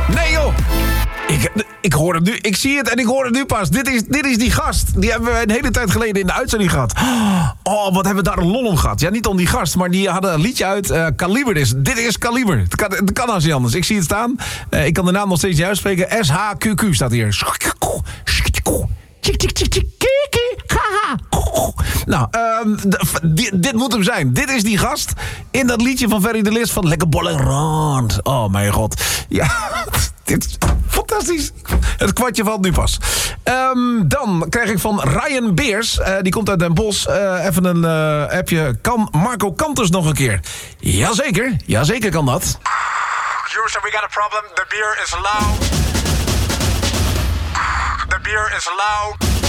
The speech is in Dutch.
Nee joh! Ik hoor het nu. Ik zie het en ik hoor het nu pas. Dit is die gast. Die hebben we een hele tijd geleden in de uitzending gehad. Oh, wat hebben we daar een lol om gehad. Ja, niet om die gast, maar die hadden een liedje uit. Kaliber dus. Dit is Kaliber. Het kan als niet anders. Ik zie het staan. Ik kan de naam nog steeds niet uitspreken. SHQQ staat hier. Nou, dit moet hem zijn. Dit is die gast in dat liedje van Ferry de Lis van Lekker Bollen Rond. Oh mijn god. Ja, dit is fantastisch. Het kwartje valt nu pas. Dan krijg ik van Ryan Beers. Die komt uit Den Bosch. Even een appje. Kan Marco Kanters nog een keer? Jazeker kan dat. Houston, we got a problem. The beer is loud. The beer is loud.